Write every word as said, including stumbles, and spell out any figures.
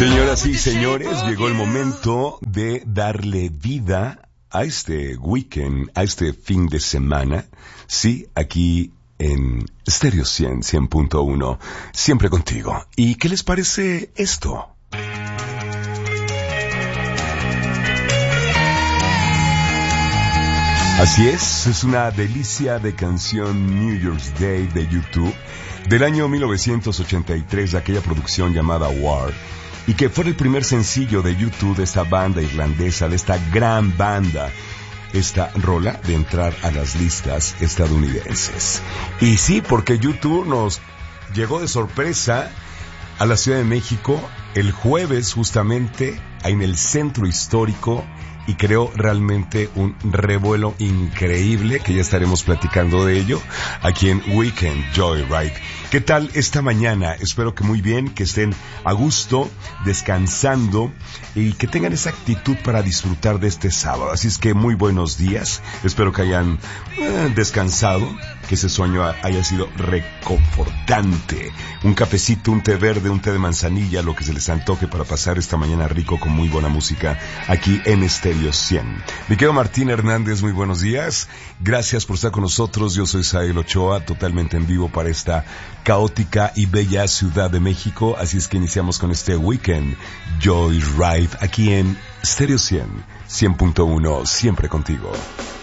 Señoras y señores, llegó el momento de darle vida a este weekend, a este fin de semana. Sí, aquí en Stereo cien, cien punto uno, siempre contigo. ¿Y qué les parece esto? Así es, es una delicia de canción New Year's Day de YouTube del año mil novecientos ochenta y tres, de aquella producción llamada War, y que fue el primer sencillo de YouTube, de esta banda irlandesa, de esta gran banda, esta rola de entrar a las listas estadounidenses. Y sí, porque YouTube nos llegó de sorpresa a la Ciudad de México el jueves, justamente en el centro histórico, y creó realmente un revuelo increíble, que ya estaremos platicando de ello aquí en Weekend Joyride. ¿Qué tal esta mañana? Espero que muy bien, que estén a gusto, descansando y que tengan esa actitud para disfrutar de este sábado. Así es que muy buenos días, espero que hayan eh, descansado, que ese sueño haya sido reconfortante. Un cafecito, un té verde, un té de manzanilla, lo que se les antoje para pasar esta mañana rico con muy buena música aquí en Stereo cien. Mi querido Martín Hernández, muy buenos días. Gracias por estar con nosotros. Yo soy Sael Ochoa, totalmente en vivo para esta caótica y bella Ciudad de México. Así es que iniciamos con este Weekend Joyride aquí en Stereo cien, cien punto uno, siempre contigo.